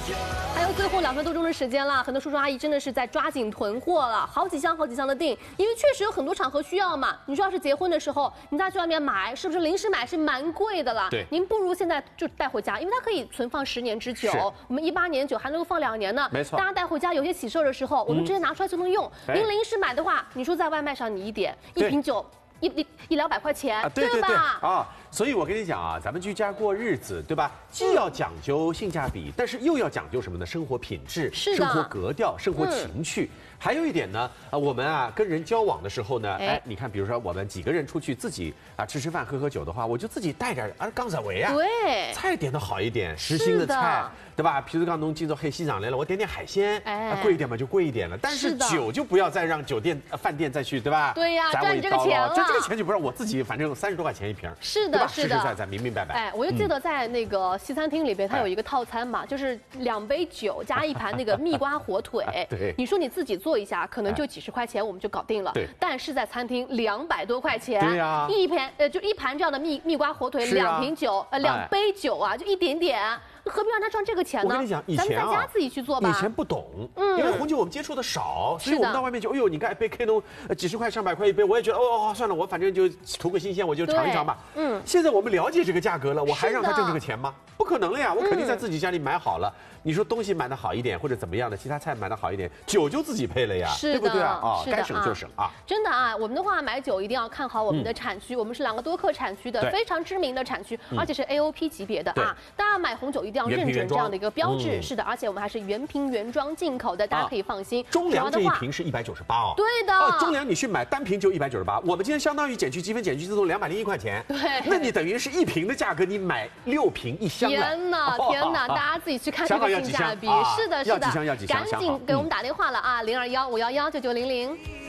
还有最后2分多钟的时间了，很多叔叔阿姨真的是在抓紧囤货了，好几箱的订，因为确实有很多场合需要嘛。你说要是结婚的时候，你再去外面买，是不是临时买是蛮贵的了？ 对， 您不如现在就带回家，因为它可以存放10年之久。我们18年酒还能够放2年呢。 没错， 大家带回家有些喜事的时候，我们直接拿出来就能用。您临时买的话，你说在外卖上你一点1瓶酒。100-200块钱，对吧？ 啊，所以我跟你讲啊，咱们居家过日子，对吧？既要讲究性价比，但是又要讲究什么呢？生活品质、生活格调、生活情趣。还有一点呢，我们啊跟人交往的时候呢，你看，比如说我们几个人出去自己啊吃饭、喝酒的话，我就自己带点刚才维啊， 对， 菜点的好一点，实心的菜，对吧？譬如刚侬今朝黑西长来了，我点海鲜，贵一点嘛就贵一点了。但是酒就不要再让酒店、饭店再去，对吧？ 对呀，赚这个钱了。 这个钱就不让我自己，反正30多块钱一瓶， 是的， 实实在在、明明白白。 我就记得在那个西餐厅里边，它有一个套餐嘛，就是2杯酒加1盘那个蜜瓜火腿。 对， 你说你自己做一下，可能就几十块钱我们就搞定了。 对， 但是在餐厅200多块钱。 对呀， 就一盘这样的蜜瓜火腿，2瓶酒，2杯酒啊，就一点点。何必让他赚这个钱呢？ 我跟你讲，以前咱们在家自己去做吧。 以前不懂，因为红酒我们接触的少，所以我们到外面就，哎呦，你看一杯 K 农几十块、上百块一杯，我也觉得算了，我反正就图个新鲜，我就尝一尝吧。现在我们了解这个价格了，我还让他挣这个钱吗？不可能了呀！我肯定在自己家里买好了。你说东西买的好一点，或者怎么样的，其他菜买的好一点，酒就自己配了呀，对不对啊？该省就省啊！ 真的啊，我们的话买酒一定要看好我们的产区，我们是2个多克产区的非常知名的产区，而且是 AOP 级别的啊。大家买红酒一定要认准这样的一个标志，是的，而且我们还是原瓶原装进口的，大家可以放心。 中粮这一瓶是198哦。 对的。 中粮你去买单瓶就198，我们今天相当于减去积分、减去自动201块钱。 对。 那你等于是1瓶的价格，你买6瓶1箱了。 天哪！大家自己去看这个性价比。是的， 要几箱， 赶紧给我们打电话了啊，021-511-9900。